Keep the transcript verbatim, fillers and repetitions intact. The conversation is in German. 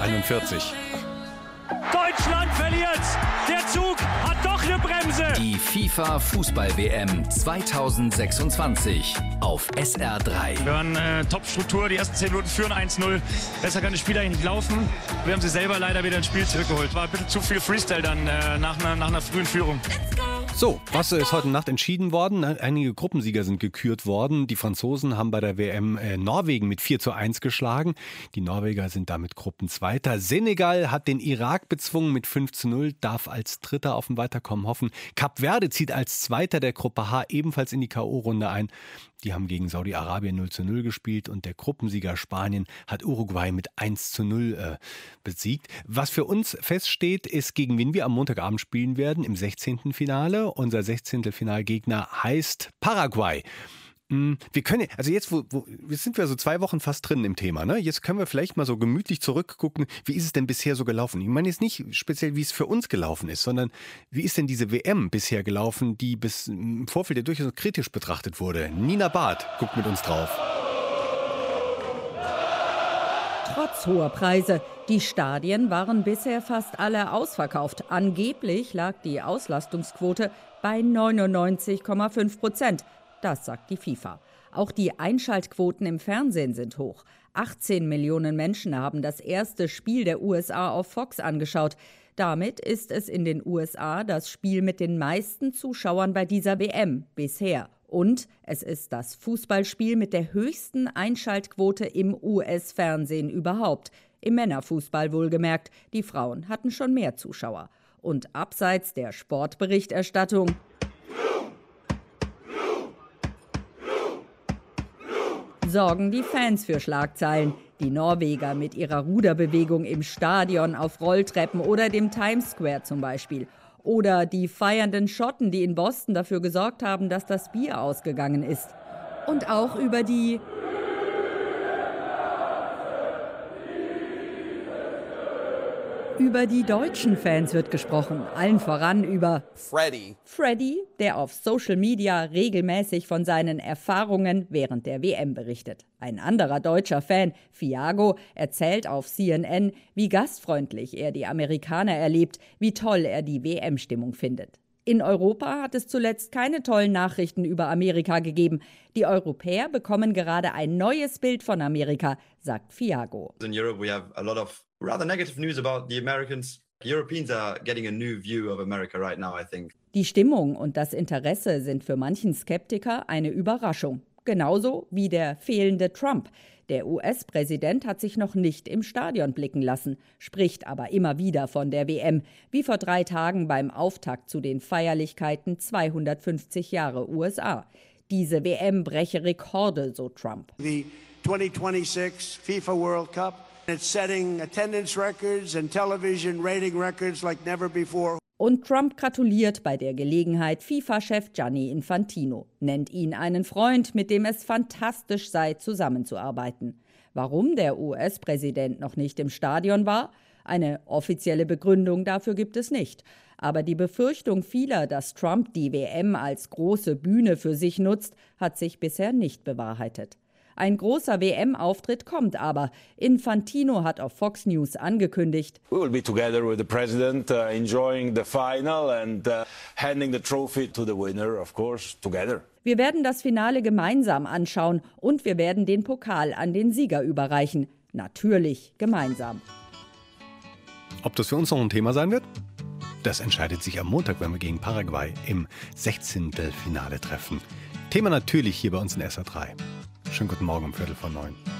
einundvierzig. Deutschland verliert! Der Zug hat doch eine Bremse! Die FIFA-Fußball-W M zweitausendsechsundzwanzig auf S R drei. Wir waren äh, Top-Struktur, die ersten zehn Minuten führen eins null. Besser kann das Spiel eigentlich nicht laufen. Wir haben sie selber leider wieder ins Spiel zurückgeholt. War ein bisschen zu viel Freestyle dann äh, nach, einer, nach einer frühen Führung. So, was ist heute Nacht entschieden worden? Einige Gruppensieger sind gekürt worden. Die Franzosen haben bei der W M äh, Norwegen mit vier zu eins geschlagen. Die Norweger sind damit Gruppenzweiter. Senegal hat den Irak bezwungen mit fünf zu null, darf als Dritter auf ein Weiterkommen hoffen. Kap Verde zieht als Zweiter der Gruppe H ebenfalls in die K O-Runde ein. Die haben gegen Saudi-Arabien null zu null gespielt und der Gruppensieger Spanien hat Uruguay mit eins zu null äh, besiegt. Was für uns feststeht, ist, gegen wen wir am Montagabend spielen werden im sechzehnten Finale. Unser Sechzehntelfinalgegner heißt Paraguay. Wir können, also jetzt, wo, wo, jetzt sind wir so zwei Wochen fast drin im Thema, ne? Jetzt können wir vielleicht mal so gemütlich zurückgucken, wie ist es denn bisher so gelaufen? Ich meine jetzt nicht speziell, wie es für uns gelaufen ist, sondern wie ist denn diese W M bisher gelaufen, die bis im Vorfeld ja durchaus kritisch betrachtet wurde. Nina Barth guckt mit uns drauf. Trotz hoher Preise. Die Stadien waren bisher fast alle ausverkauft. Angeblich lag die Auslastungsquote bei neunundneunzig Komma fünf Prozent. Das sagt die FIFA. Auch die Einschaltquoten im Fernsehen sind hoch. achtzehn Millionen Menschen haben das erste Spiel der U S A auf Fox angeschaut. Damit ist es in den U S A das Spiel mit den meisten Zuschauern bei dieser W M bisher. Und es ist das Fußballspiel mit der höchsten Einschaltquote im U S-Fernsehen überhaupt. Im Männerfußball wohlgemerkt. Die Frauen hatten schon mehr Zuschauer. Und abseits der Sportberichterstattung sorgen die Fans für Schlagzeilen. Die Norweger mit ihrer Ruderbewegung im Stadion, auf Rolltreppen oder dem Times Square zum Beispiel. Oder die feiernden Schotten, die in Boston dafür gesorgt haben, dass das Bier ausgegangen ist. Und auch über die Über die deutschen Fans wird gesprochen, allen voran über Freddy. Freddy, der auf Social Media regelmäßig von seinen Erfahrungen während der W M berichtet. Ein anderer deutscher Fan, Thiago, erzählt auf C N N, wie gastfreundlich er die Amerikaner erlebt, wie toll er die W M-Stimmung findet. In Europa hat es zuletzt keine tollen Nachrichten über Amerika gegeben. Die Europäer bekommen gerade ein neues Bild von Amerika, sagt Thiago. In Europe we have a lot of rather negative news about the Americans. Europeans are getting a new view of America right now, I think. Die Stimmung und das Interesse sind für manchen Skeptiker eine Überraschung. Genauso wie der fehlende Trump. Der U S-Präsident hat sich noch nicht im Stadion blicken lassen, spricht aber immer wieder von der W M, wie vor drei Tagen beim Auftakt zu den Feierlichkeiten zweihundertfünfzig Jahre U S A. Diese W M breche Rekorde, so Trump. The twenty twenty-six FIFA World Cup, it's setting attendance records and television rating records like never before. Und Trump gratuliert bei der Gelegenheit FIFA-Chef Gianni Infantino, nennt ihn einen Freund, mit dem es fantastisch sei, zusammenzuarbeiten. Warum der U S-Präsident noch nicht im Stadion war? Eine offizielle Begründung dafür gibt es nicht. Aber die Befürchtung vieler, dass Trump die W M als große Bühne für sich nutzt, hat sich bisher nicht bewahrheitet. Ein großer W M-Auftritt kommt aber. Infantino hat auf Fox News angekündigt: We will be together with the president, uh, enjoying the final and uh, handing the trophy to the winner, of course, together. Wir werden das Finale gemeinsam anschauen und wir werden den Pokal an den Sieger überreichen. Natürlich gemeinsam. Ob das für uns noch ein Thema sein wird? Das entscheidet sich am Montag, wenn wir gegen Paraguay im Sechzehntelfinale treffen. Thema natürlich hier bei uns in S R drei. Schönen guten Morgen um Viertel vor neun.